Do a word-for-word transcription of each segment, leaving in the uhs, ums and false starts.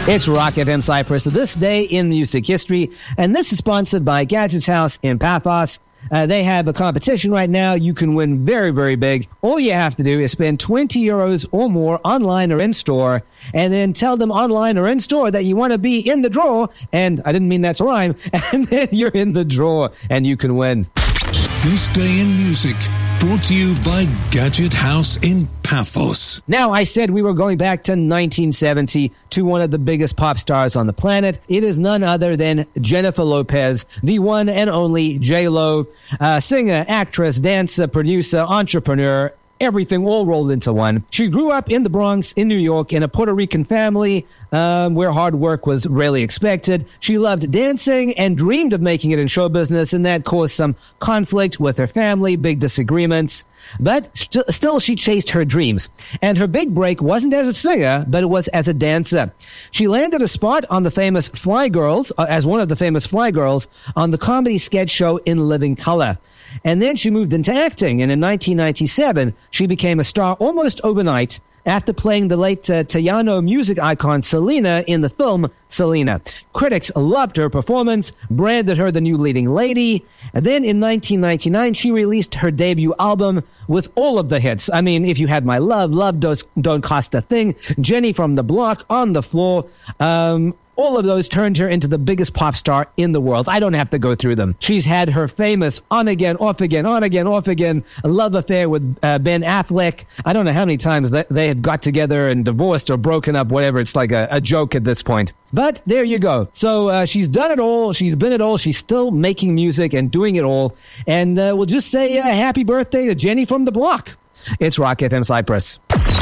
It's Rock F M Cyprus, this day in music history, and this is sponsored by Gadgets House in Paphos. Uh, they have a competition right now. You can win very, very big. All you have to do is spend twenty euros or more online or in-store, and then tell them online or in-store that you want to be in the draw, and I didn't mean that to rhyme, and then you're in the draw, and you can win. This Day in Music, brought to you by Gadget House in Paphos. Now, I said we were going back to nineteen seventy to one of the biggest pop stars on the planet. It is none other than Jennifer Lopez, the one and only J-Lo, uh, singer, actress, dancer, producer, entrepreneur, everything all rolled into one. She grew up in the Bronx in New York in a Puerto Rican family um, where hard work was rarely expected. She loved dancing and dreamed of making it in show business, and that caused some conflict with her family, big disagreements. But st- still, she chased her dreams. And her big break wasn't as a singer, but it was as a dancer. She landed a spot on the famous Fly Girls, uh, as one of the famous Fly Girls, on the comedy sketch show In Living Color. And then she moved into acting, and in nineteen ninety-seven, she became a star almost overnight after playing the late uh, Tejano music icon Selena in the film Selena. Critics loved her performance, branded her the new leading lady, and then in nineteen ninety-nine, she released her debut album with all of the hits. I mean, If You Had My Love, Love Don't, Don't Cost a Thing, Jenny from the Block, On the Floor, um... all of those turned her into the biggest pop star in the world. I don't have to go through them. She's had her famous on again, off again, on again, off again love affair with uh, Ben Affleck. I don't know how many times that they had got together and divorced or broken up, whatever. It's like a, a joke at this point. But there you go. So uh, she's done it all. She's been it all. She's still making music and doing it all. And uh, we'll just say uh, happy birthday to Jenny from the Block. It's Rock F M Cyprus.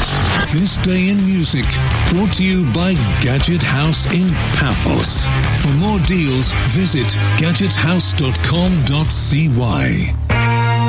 This Day in Music, brought to you by Gadget House in Paphos. For more deals, visit gadget house dot com dot c y.